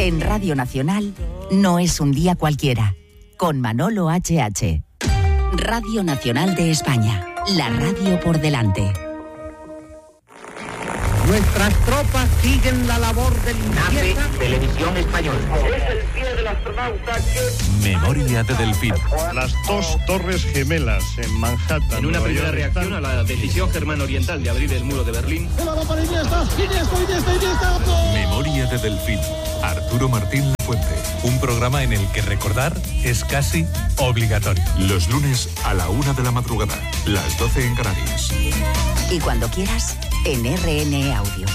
En Radio Nacional, no es un día cualquiera. Con Manolo HH. Radio Nacional de España. La radio por delante. Nuestras tropas siguen la labor de limpieza. Nace Televisión Española. Es el pie del astronauta que... Memoria de Delfín. Las dos torres gemelas en Manhattan. En una primera reacción a la decisión germano-oriental de abrir el muro de Berlín. Memoria de Delfín. Arturo Martín Lafuente. Un programa en el que recordar es casi obligatorio. Los lunes a la 1 de la madrugada. Las 12 en Canarias. Y cuando quieras, en RN Audio.